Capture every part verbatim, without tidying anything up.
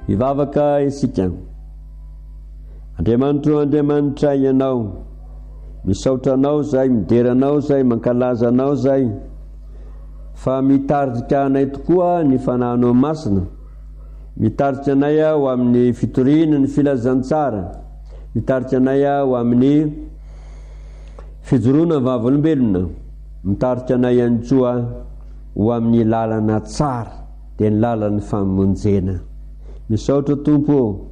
Ivavaka isika. Andriamanitro, Andriamanitra ianao, misaotra anao zay, mideranao zay, mankalaza anao zay, fa mitarika anay tokoa ny fanahinao masina, mitarika anay ho amin'ny fitoriana ny filazantsara, mitarika anay ho amin'ny fijoroana ny vavolombelona, mitarika anay ihany koa ho amin'ny lalana tsara, dia ny lalan'ny famonjena. Misaotra Tompo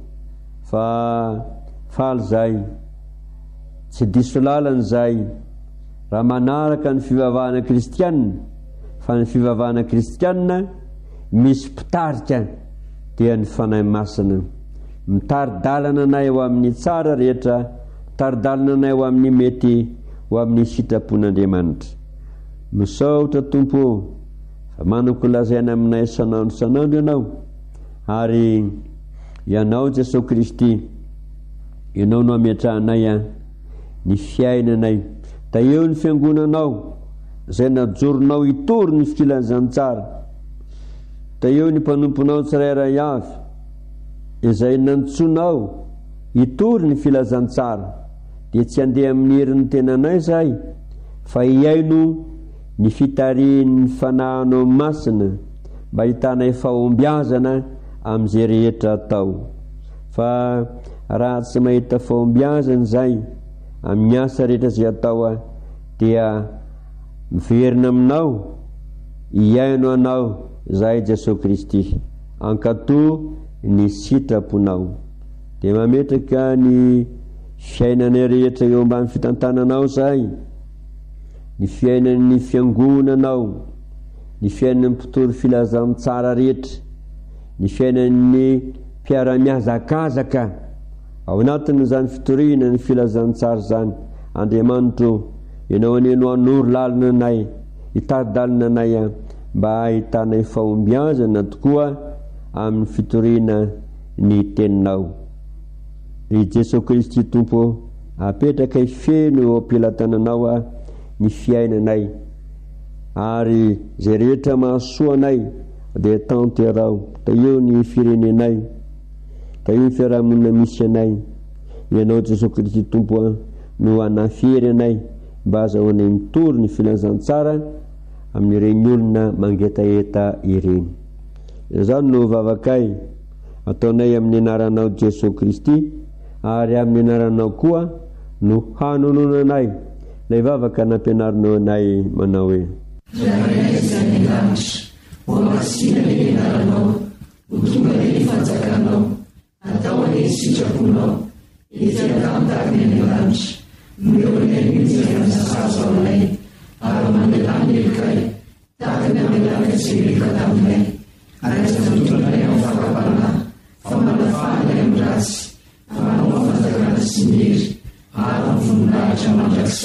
fa faly zay, tsy diso lalana zay, raha manaraka ny fivavahana kristianina, fa ny fivavahana kristianina misy mpitarika dia ny fanahy masina, mitari-dalana anay ho amin'ny tsara rehetra, mitari-dalana anay ho amin'ny mety, ho amin'ny sitrapon'Andriamanitra. Misaotra Tompo fa manako lazaina aminay sanandro sanandro ianao, ary ianao Jesosy Kristy, ianao no ametrahanay ny fiainanay, da eo ny fiangonanao zay najoronao hitory ny filazantsara, da eo ny mpanomponao tsirairay avy izay nantsonao hitory ny filazantsara, dia tsy handeha amin'ny herin'ny tenanay zay, fa hiaino ny fitarian'ny fanahinao masina, mba hitanay fahombiazana amin'izay rehetra atao. Fa raha tsy mahita fahombiazana zay amin'ny asa rehetra zay atao, dia miverina aminao, hiaino anao zay Jesosy Kristy, ankato ny sitraponao, dia mametraka ny fiainanay rehetra eo ambany fitantananao zay, ny fiainan'ny fiangonanao, ny fiainan'ny mpitory filazantsara rehetra, ny fiainan'ny mpiara-miazakazaka ao anatin'izany fitoriana ny filazantsara zany. Andriamanitro, ianao aneno anoro lalana anay, hitari-dalana anay mba hitanay fahombiazana tokoa amin'ny fitoriana ny teninao. I Jesosy Kristy Tompo, apetraka ifeno eo ampilatananao ny fiainanay, ary zay rehetra mahasoa anay dia tanterao, da eo ny firenenay, da eo ny fiarahamonina misy anay. Ianao Jesosy Kristy Tompo no anafiry anay mba azahoanay mitory ny filazantsara amin'ireny olona mangetaeta ireny. Izany no vavakay ataonay amin'ny anaranao Jesosy Kristy, ary amin'ny anaranao koa no hanononanay ilay vavaka nampianarinao anay manao hoe: Omasina ny anaranao, ho tonga ny fanjakanao, atao any sitraponao, itiakamtariny ny lanitra, miorenay mitsy sazo aminay, ary mandelany elikay, tahaka ny amelaka tsy elika taminay, ary aza totonay amin'ny fakapana, fa manafahany amin'ny ratsy, fa manao fanjakana sy mihery, ary amin'ny voninahitra mandrakizay.